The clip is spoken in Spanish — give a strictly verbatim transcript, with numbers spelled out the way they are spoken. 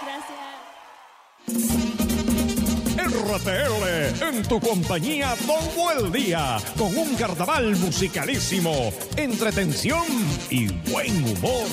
R T L, en tu compañía todo el día, con un carnaval musicalísimo, entretención y buen humor.